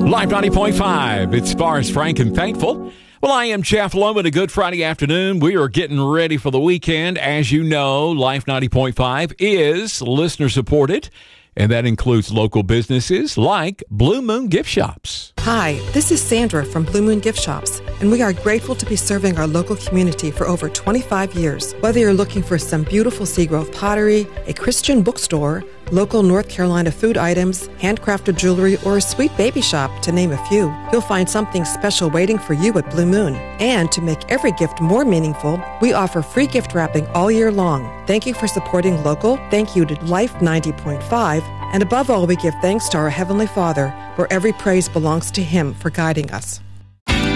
Live 90.5, it's Sparse, Frank, and Thankful. Well, I am Jeff Loman. A good Friday afternoon. We are getting ready for the weekend. As you know, Life 90.5 is listener-supported, and that includes local businesses like Blue Moon Gift Shops. Hi, this is Sandra from Blue Moon Gift Shops, and we are grateful to be serving our local community for over 25 years. Whether you're looking for some beautiful Seagrove pottery, a Christian bookstore, local North Carolina food items, handcrafted jewelry, or a sweet baby shop, to name a few, you'll find something special waiting for you at Blue Moon. And to make every gift more meaningful, we offer free gift wrapping all year long. Thank you for supporting local. Thank you to Life 90.5. And above all, we give thanks to our Heavenly Father, where every praise belongs to Him for guiding us.